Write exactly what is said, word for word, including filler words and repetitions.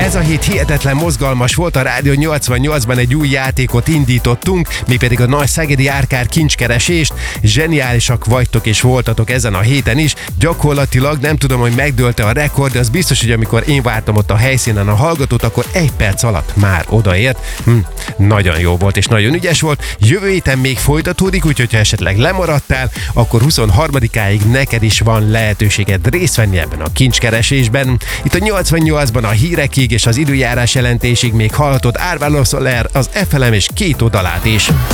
Ez a hét hihetetlen mozgalmas volt, a Rádió nyolcvannyolcban egy új játékot indítottunk, mi pedig a nagy szegedi árkár kincskeresést. Zseniálisak vagytok és voltatok ezen a héten is. Gyakorlatilag nem tudom, hogy megdőlte a rekord, de az biztos, hogy amikor én vártam ott a helyszínen a hallgatót, akkor egy perc alatt már odaért. Hm, nagyon jó volt és nagyon ügyes volt. Jövő héten még folytatódik, úgyhogy ha esetleg lemaradtál, akkor huszonharmadikáig neked is van lehetőséged részt venni ebben a kincskeresésben. Itt a nyolcvannyolcban a hírekig és az időjárás jelentésig még hallhatod Árván Szoller, az ef el em és két oldalát is.